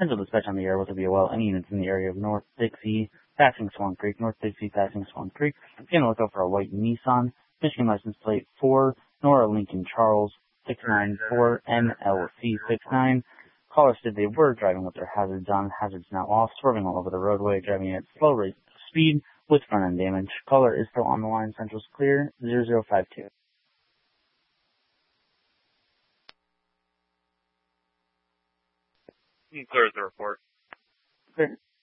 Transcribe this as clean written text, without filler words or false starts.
Central dispatch on the air with a BOL. Any units in the area of North Dixie, passing Swan Creek, North Dixie, passing Swan Creek. Be on the lookout for a white Nissan, Michigan license plate 4, Nora Lincoln Charles, 694NLC69. Callers said they were driving with their hazards on, hazards now off, swerving all over the roadway, driving at slow rate of speed with front end damage. Caller is still on the line. Central's clear, 0052. Clear the report. Clear.